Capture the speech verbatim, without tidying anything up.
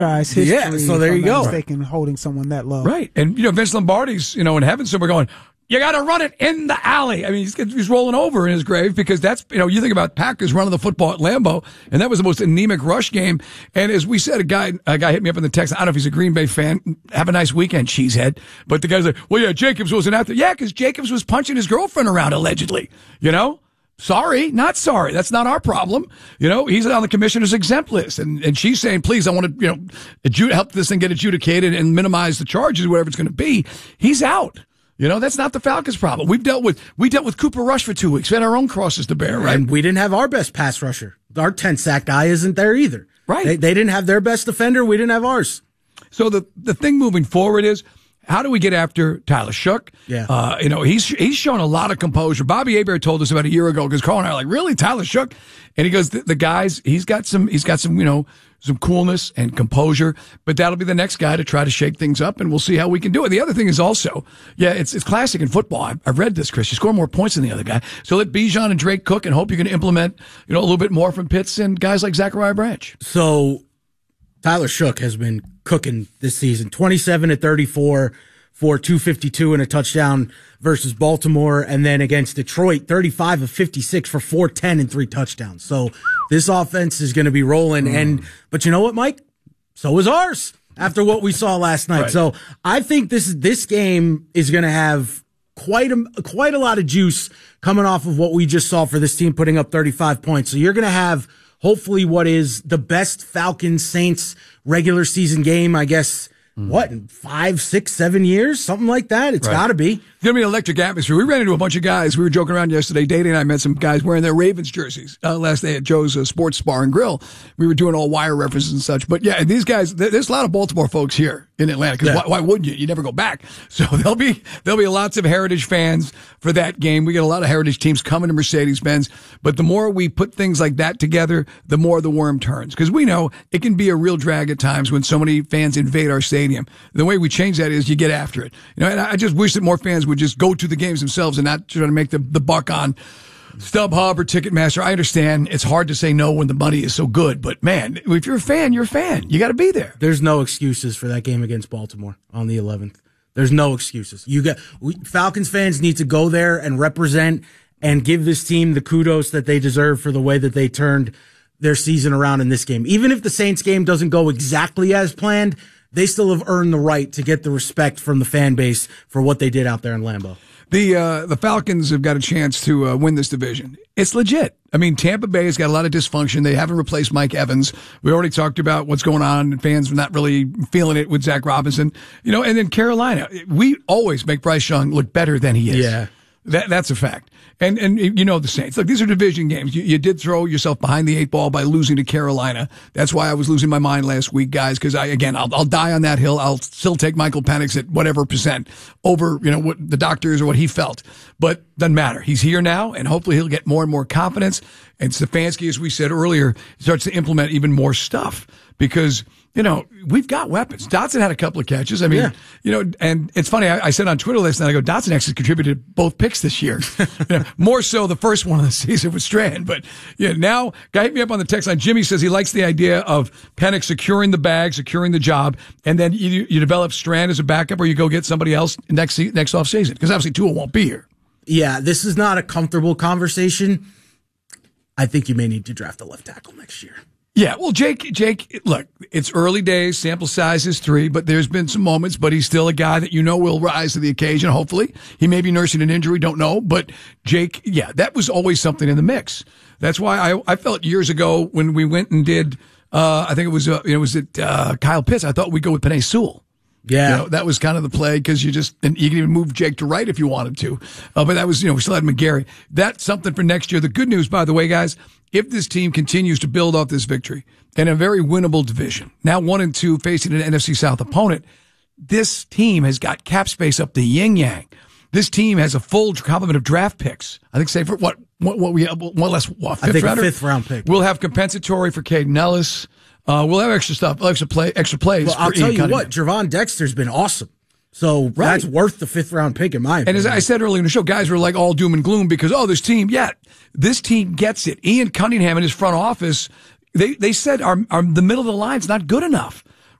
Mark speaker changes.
Speaker 1: History,
Speaker 2: yeah, so there you go.
Speaker 1: Mistaken, holding someone that low.
Speaker 3: Right. And, you know, Vince Lombardi's, you know, in heaven, so we're going, you got to run it in the alley. I mean, he's, he's rolling over in his grave because that's, you know, you think about Packers running the football at Lambeau, and that was the most anemic rush game. And as we said, a guy, a guy hit me up in the text. I don't know if he's a Green Bay fan. Have a nice weekend, cheesehead. But the guy's like, well, yeah, Jacobs wasn't out there. Yeah, because Jacobs was punching his girlfriend around, allegedly. You know? Sorry, not sorry. That's not our problem. You know, he's on the commissioner's exempt list. And, and she's saying, please, I want to, you know, adjud- help this thing get adjudicated and minimize the charges, whatever it's going to be. He's out. You know, that's not the Falcons' problem. We've dealt with, we dealt with Cooper Rush for two weeks. We had our own crosses to bear, right?
Speaker 2: And we didn't have our best pass rusher. Our ten sack guy isn't there either.
Speaker 3: Right.
Speaker 2: They, they didn't have their best defender. We didn't have ours.
Speaker 3: So the, the thing moving forward is, how do we get after Tyler Shook?
Speaker 2: Yeah.
Speaker 3: Uh, you know, he's he's shown a lot of composure. Bobby Hebert told us about a year ago, because Carl and I are like, really, Tyler Shook? And he goes, the, the guys, he's got some, he's got some, you know, some coolness and composure, but that'll be the next guy to try to shake things up, and we'll see how we can do it. The other thing is also, yeah, it's it's classic in football. I've, I've read this, Chris. You score more points than the other guy. So let Bijan and Drake cook and hope you can implement, you know, a little bit more from Pitts and guys like Zachariah Branch.
Speaker 2: So Tyler Shook has been cooking this season. twenty-seven to thirty-four for two fifty-two and a touchdown versus Baltimore. And then against Detroit, thirty-five of fifty-six for four ten and three touchdowns. So this offense is going to be rolling. Mm. And, but you know what, Mike? So is ours after what we saw last night.
Speaker 3: Right.
Speaker 2: So I think this, this game is going to have quite a, quite a lot of juice coming off of what we just saw for this team putting up thirty-five points. So you're going to have hopefully what is the best Falcons Saints regular season game, I guess, mm. what, in five, six, seven years? Something like that. It's right. got to be.
Speaker 3: It's going to be an electric atmosphere. We ran into a bunch of guys. We were joking around yesterday. Dana and I met some guys wearing their Ravens jerseys uh, last day at Joe's uh, Sports Bar and Grill. We were doing all wire references and such. But, yeah, these guys, there's a lot of Baltimore folks here in Atlanta, because yeah. why, why wouldn't you? You never go back. So there'll be there'll be lots of Heritage fans for that game. We get a lot of Heritage teams coming to Mercedes-Benz. But the more we put things like that together, the more the worm turns. Because we know it can be a real drag at times when so many fans invade our stadium. The way we change that is you get after it. You know, and I just wish that more fans would just go to the games themselves and not try to make the, the buck on StubHub or Ticketmaster. I understand it's hard to say no when the money is so good, but man, if you're a fan, you're a fan. You got to be there.
Speaker 2: There's no excuses for that game against Baltimore on the eleventh. There's no excuses. You got we, Falcons fans need to go there and represent and give this team the kudos that they deserve for the way that they turned their season around in this game. Even if the Saints game doesn't go exactly as planned, they still have earned the right to get the respect from the fan base for what they did out there in Lambeau.
Speaker 3: The uh, the Falcons have got a chance to uh, win this division. It's legit. I mean, Tampa Bay has got a lot of dysfunction. They haven't replaced Mike Evans. We already talked about what's going on, and fans are not really feeling it with Zach Robinson. You know, and then Carolina. We always make Bryce Young look better than he is.
Speaker 2: Yeah.
Speaker 3: That, that's a fact. And, and you know the Saints. Look, these are division games. You, you did throw yourself behind the eight ball by losing to Carolina. That's why I was losing my mind last week, guys, because I, again, I'll, I'll die on that hill. I'll still take Michael Penix at whatever percent over, you know, what the doctors or what he felt. But doesn't matter. He's here now, and hopefully he'll get more and more confidence. And Stefanski, as we said earlier, starts to implement even more stuff because, you know, we've got weapons. Dotson had a couple of catches. I mean, yeah. you know, and it's funny. I, I said on Twitter last night, I go, Dotson actually contributed both picks this year. you know, more so the first one of the season with Strand. But yeah, now, guy hit me up on the text line. Jimmy says he likes the idea of Penix securing the bag, securing the job, and then you, you develop Strand as a backup, or you go get somebody else next next off season because obviously Tua won't be here.
Speaker 2: Yeah, this is not a comfortable conversation. I think you may need to draft a left tackle next year.
Speaker 3: Yeah, well, Jake, Jake, look, it's early days, sample size is three, but there's been some moments, but he's still a guy that you know will rise to the occasion, hopefully. He may be nursing an injury, don't know, but Jake, yeah, that was always something in the mix. That's why I, I felt years ago when we went and did, uh, I think it was, uh, it was it, uh, Kyle Pitts, I thought we'd go with Penei Sewell.
Speaker 2: Yeah.
Speaker 3: You know, that was kind of the play because you just, and you can even move Jake to right if you wanted to. Uh, but that was, you know, we still had McGarry. That's something for next year. The good news, by the way, guys, if this team continues to build off this victory in a very winnable division, now one and two facing an N F C South opponent, this team has got cap space up the yin yang. This team has a full complement of draft picks. I think, say for what, what, what we have, one less, what, fifth
Speaker 2: I think
Speaker 3: rounder?
Speaker 2: a fifth round pick.
Speaker 3: We'll have compensatory for Caden Ellis. Uh, we'll have extra stuff, extra play, extra plays.
Speaker 2: Well,
Speaker 3: for
Speaker 2: I'll tell
Speaker 3: Ian
Speaker 2: you
Speaker 3: Cunningham.
Speaker 2: what, Javon Dexter's been awesome. So right. that's worth the fifth round pick in my opinion.
Speaker 3: And as I said earlier in the show, guys were like all doom and gloom because, oh, this team, yeah, this team gets it. Ian Cunningham and his front office, they, they said our, our, the middle of the line's not good enough.